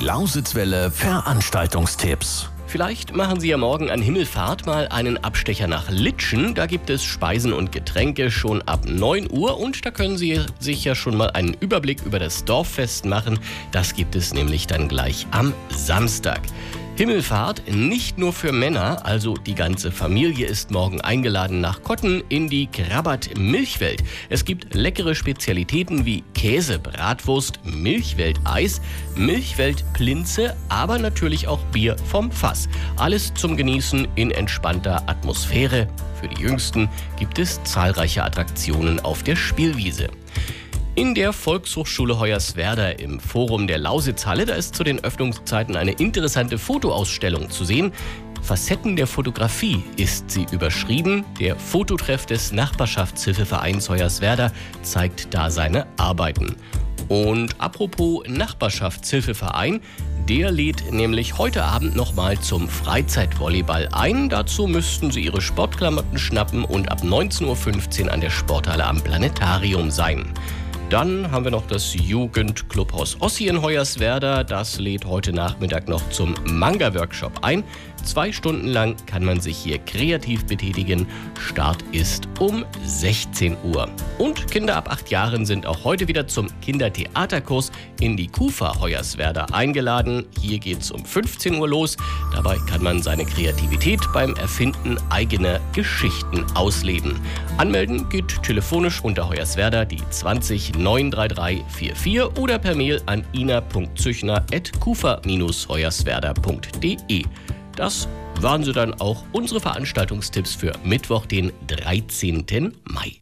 Lausitzwelle Veranstaltungstipps. Vielleicht machen Sie ja morgen an Himmelfahrt mal einen Abstecher nach Litschen. Da gibt es Speisen und Getränke schon ab 9 Uhr und da können Sie sich ja schon mal einen Überblick über das Dorffest machen. Das gibt es nämlich dann gleich am Samstag. Himmelfahrt nicht nur für Männer, also die ganze Familie ist morgen eingeladen nach Kotten in die Krabbert-Milchwelt. Es gibt leckere Spezialitäten wie Käse, Bratwurst, Milchwelt-Eis, Milchwelt-Plinze, aber natürlich auch Bier vom Fass. Alles zum Genießen in entspannter Atmosphäre. Für die Jüngsten gibt es zahlreiche Attraktionen auf der Spielwiese. In der Volkshochschule Hoyerswerda im Forum der Lausitzhalle, da ist zu den Öffnungszeiten eine interessante Fotoausstellung zu sehen. Facetten der Fotografie ist sie überschrieben. Der Fototreff des Nachbarschaftshilfevereins Hoyerswerda zeigt da seine Arbeiten. Und apropos Nachbarschaftshilfeverein, der lädt nämlich heute Abend nochmal zum Freizeitvolleyball ein. Dazu müssten Sie Ihre Sportklamotten schnappen und ab 19:15 Uhr an der Sporthalle am Planetarium sein. Dann haben wir noch das Jugendclubhaus Ossi in Hoyerswerda. Das lädt heute Nachmittag noch zum Manga-Workshop ein. 2 Stunden lang kann man sich hier kreativ betätigen. Start ist um 16 Uhr. Und Kinder ab 8 Jahren sind auch heute wieder zum Kindertheaterkurs in die KUFA Hoyerswerda eingeladen. Hier geht's um 15 Uhr los. Dabei kann man seine Kreativität beim Erfinden eigener Geschichten ausleben. Anmelden geht telefonisch unter Hoyerswerda die 20 933 44 oder per Mail an ina.züchner@kufa-hoyerswerda.de. Das waren sie dann auch unsere Veranstaltungstipps für Mittwoch, den 13. Mai.